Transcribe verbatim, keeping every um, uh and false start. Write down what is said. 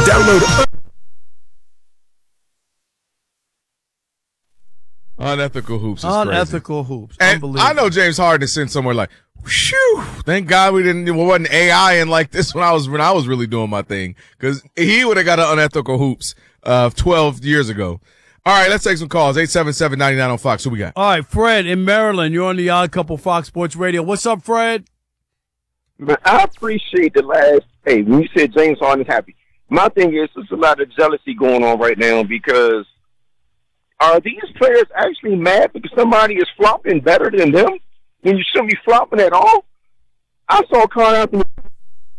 Download Unethical hoops is Unethical crazy. hoops. And Unbelievable. I know James Harden is sitting somewhere like, whew, thank God we didn't, it wasn't A I and like this when I was, when I was really doing my thing. Cause he would have got an unethical hoops, uh, twelve years ago. All right, let's take some calls. eight seven seven, nine nine on Fox. Who we got? All right, Fred in Maryland. You're on the Odd Couple Fox Sports Radio. What's up, Fred? Man, I appreciate the last, hey, when you said James Harden is happy. My thing is, there's a lot of jealousy going on right now because are these players actually mad because somebody is flopping better than them when you shouldn't be flopping at all? I saw Carl Anthony